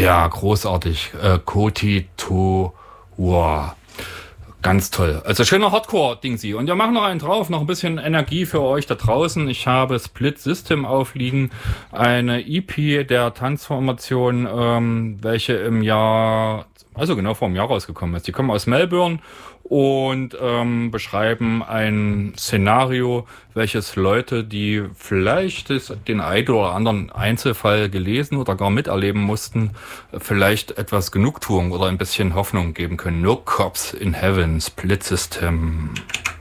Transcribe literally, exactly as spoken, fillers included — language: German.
Ja, großartig. Äh, Koti To War. Ganz toll. Also schöner Hardcore-Dingsi. Und wir machen noch einen drauf, noch ein bisschen Energie für euch da draußen. Ich habe Split System aufliegen, eine E P der Transformation, ähm, welche im Jahr, also genau vor einem Jahr rausgekommen ist. Die kommen aus Melbourne und ähm, beschreiben ein Szenario, welches Leute, die vielleicht das, den einen oder anderen Einzelfall gelesen oder gar miterleben mussten, vielleicht etwas Genugtuung oder ein bisschen Hoffnung geben können. No Cops in Heaven, Split System.